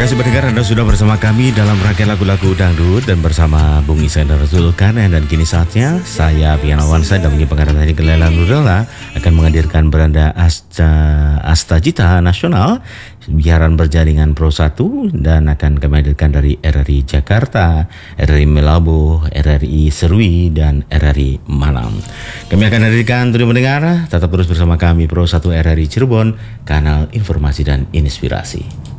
kasih pendengar, Anda sudah bersama kami dalam rangkaian lagu-lagu dangdut dan bersama Bung Iskandar Zulkarnain. Dan kini saatnya saya Piana Wansa dan pengarang dari Gelelan Nurella akan menghadirkan beranda Astajita Nasional Biaran Berjaringan Pro 1 dan akan kami hadirkan dari RRI Jakarta, RRI Melabu, RRI Serui dan RRI Malang. Kami akan hadirkan untuk mendengar, tetap terus bersama kami Pro 1 RRI Cirebon, kanal informasi dan inspirasi.